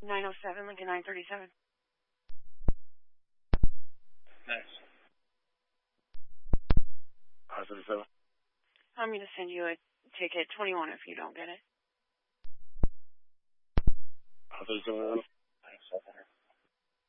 907 Lincoln 937. Nice. 537. I'm going to send you a ticket, 21 if you don't get it. 537.